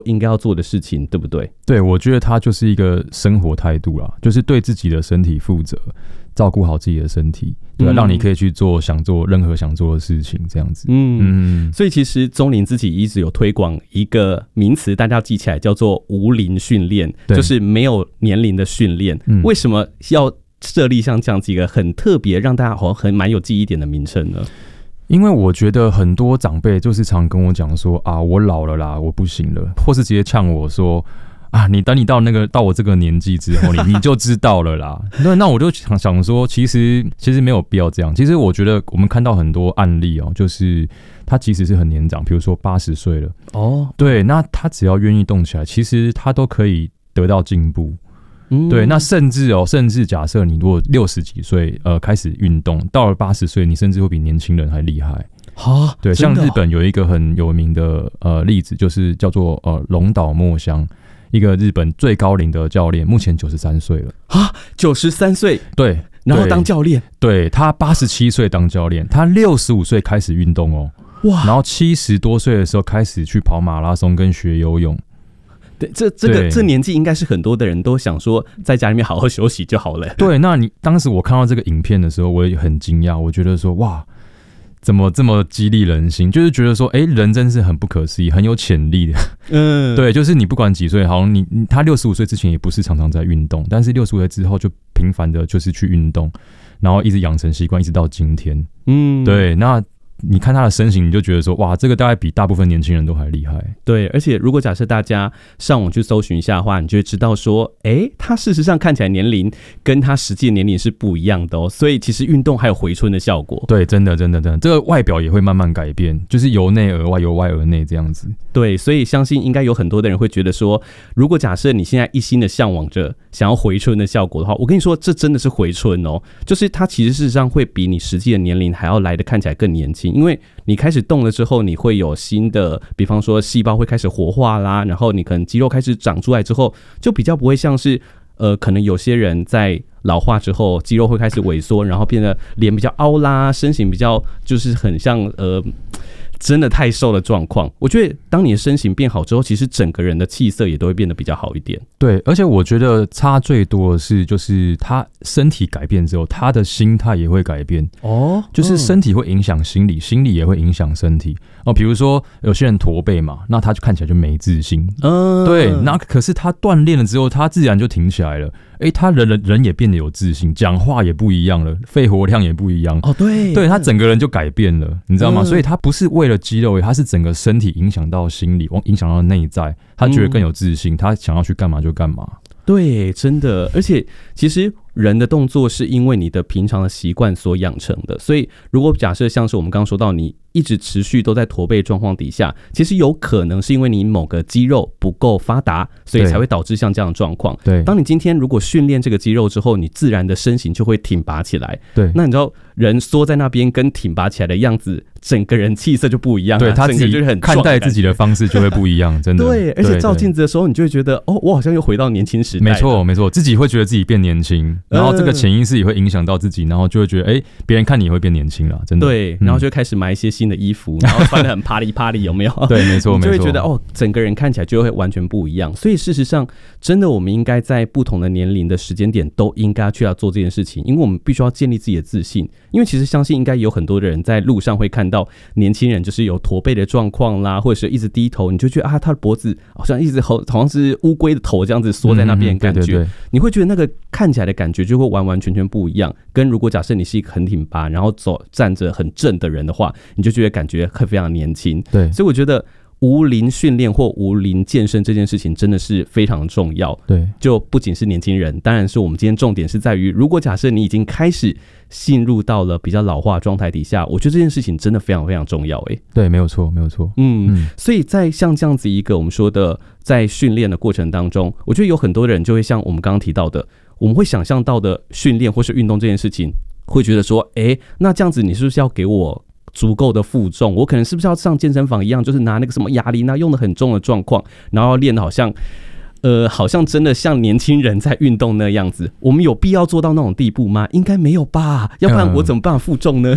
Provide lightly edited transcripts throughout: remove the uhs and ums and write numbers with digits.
应该要做的事情，对不对？ 对，我觉得它就是一个生活态度啦，就是对自己的身体负责，照顾好自己的身体，对啊，让你可以去做任何想做的事情，这样子。 所以其实宗霖自己一直有推广一个名词，大家要记起来，叫做无龄训练，就是没有年龄的训练。为什么要设立像这样子一个很特别，让大家好像蛮有记忆点的名称呢？ 因为我觉得很多长辈就是常跟我讲说啊，我老了啦，我不行了，或是直接呛我说啊，等你到我这个年纪之后，你就知道了啦。那我就想说，其实没有必要这样。其实我觉得我们看到很多案例哦，就是他即使是很年长，比如说80岁了哦，对，那他只要愿意动起来，其实他都可以得到进步。对，那甚至假设你如果60几岁开始运动，到了80岁，你甚至会比年轻人还厉害。对，像日本有一个很有名的例子，就是叫做龙岛墨香，一个日本最高龄的教练，目前93岁了啊 ，93岁， 对， 然后当教练， 对，他87岁当教练，他65岁开始运动哦，哇，然后70多岁的时候开始去跑马拉松跟学游泳。 对，这年纪应该是很多的人都想说，在家里面好好休息就好了。 对，那当时我看到这个影片的时候，我也很惊讶，我觉得说哇，怎么这么激励人心？就是觉得说，人真是很不可思议，很有潜力的。对，就是你不管几岁，好像他65岁之前也不是常常在运动，但是65岁之后就频繁的就是去运动，然后一直养成习惯，一直到今天。对，那你看他的身形，你就觉得说，哇，这个大概比大部分年轻人都还厉害。 对，而且如果假设大家上网去搜寻一下的话，你就会知道说，他事实上看起来年龄跟他实际的年龄是不一样的哦。所以其实运动还有回春的效果。 对，真的，这个外表也会慢慢改变，就是由内而外，由外而内这样子。 对，所以相信应该有很多的人会觉得说，如果假设你现在一心的向往着想要回春的效果的话，我跟你说，这真的是回春哦，就是它其实事实上会比你实际的年龄还要来得看起来更年轻。因为你开始动了之后，你会有新的，比方说细胞会开始活化啦，然后你可能肌肉开始长出来之后，就比较不会像是可能有些人在老化之后，肌肉会开始萎缩，然后变得脸比较凹啦，身形比较就是很像真的太瘦的状况。我觉得当你的身形变好之后，其实整个人的气色也都会变得比较好一点。 对，而且我觉得差最多的是，就是他身体改变之后，他的心态也会改变哦。就是身体会影响心理，心理也会影响身体哦。比如说有些人驼背嘛，那他就看起来就没自信。对，那可是他锻炼了之后，他自然就挺起来了。他人也变得有自信，讲话也不一样了，肺活量也不一样。哦，对，他整个人就改变了，你知道吗？所以他不是为了肌肉，他是整个身体影响到心理，影响到内在，他觉得更有自信，他想要去干嘛就干嘛。 对，真的，而且其实人的动作是因为你的平常的习惯所养成的，所以如果假设像是我们刚刚说到，你一直持续都在驼背状况底下，其实有可能是因为你某个肌肉不够发达，所以才会导致像这样的状况。对，当你今天如果训练这个肌肉之后，你自然的身形就会挺拔起来。对，那你知道人缩在那边跟挺拔起来的样子，整个人气色就不一样。 对，他自己看待自己的方式就会不一样，真的。 对，而且照镜子的时候，你就会觉得哦，我好像又回到年轻时代。 没错，自己会觉得自己变年轻，然后这个潜意识也会影响到自己，然后就会觉得别人看你也会变年轻了，真的。对， 然后就会开始买一些新的衣服，然后穿得很啪里啪里，有没有？ 对，没错， 你就会觉得哦，整个人看起来就会完全不一样。所以事实上，真的我们应该在不同的年龄的时间点都应该去要做这件事情，因为我们必须要建立自己的自信。因为其实相信应该有很多的人在路上会看到年轻人就是有驼背的状况啦，或者是一直低头，你就觉得啊，他的脖子好像一直好像是乌龟的头这样子缩在那边的感觉。对，你会觉得那个看起来的感觉就会完完全全不一样。跟如果假设你是一个很挺拔，然后站着很正的人的话，你就觉得感觉会非常年轻。对，所以我觉得无龄训练或无龄健身这件事情真的是非常重要。对，就不仅是年轻人，当然是我们今天重点是在于，如果假设你已经开始进入到了比较老化状态底下，我觉得这件事情真的非常非常重要。 对，没有错。 所以在像这样子一个我们说的在训练的过程当中，我觉得有很多人就会像我们刚刚提到的，我们会想象到的训练或是运动这件事情，会觉得说那这样子你是不是要给我足够的负重，我可能是不是要上健身房一样，就是拿那个什么哑铃用的很重的状况，然后练的好像真的像年轻人在运动那样子，我们有必要做到那种地步吗？应该没有吧，要不然我怎么办法负重呢？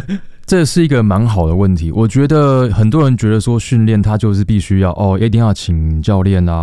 这是一个蛮好的问题。我觉得很多人觉得说训练它就是必须要一定要请教练啊，